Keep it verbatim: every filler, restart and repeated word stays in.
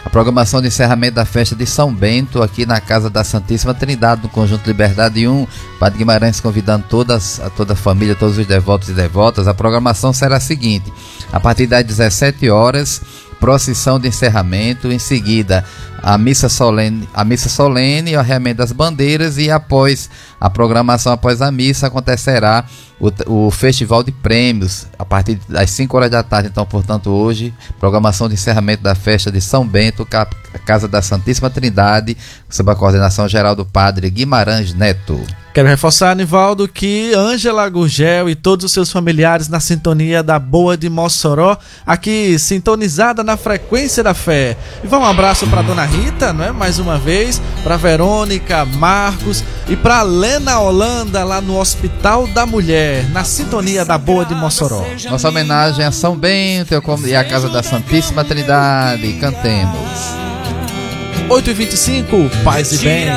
A programação de encerramento da festa de São Bento, aqui na Casa da Santíssima Trindade, no Conjunto Liberdade um, Padre Guimarães convidando todas, a toda a família, todos os devotos e devotas. A programação será a seguinte: a partir das dezessete horas, procissão de encerramento, em seguida a missa solene, a missa solene, o arreamento das bandeiras, e após a programação, após a missa, acontecerá o, o festival de prêmios a partir das cinco horas da tarde. Então, portanto, hoje, programação de encerramento da festa de São Bento, Casa da Santíssima Trindade, sob a coordenação geral do Padre Guimarães Neto. Quero reforçar, Anivaldo, que Ângela Gurgel e todos os seus familiares na sintonia da Boa de Mossoró, aqui sintonizada na frequência da fé. E vá um abraço para Dona Rita, não é? Mais uma vez, para Verônica, Marcos e para Lena Holanda, lá no Hospital da Mulher, na sintonia da Boa de Mossoró. Nossa homenagem a São Bento e a Casa da Santíssima Trindade. Cantemos. oito e vinte e cinco, paz e bem.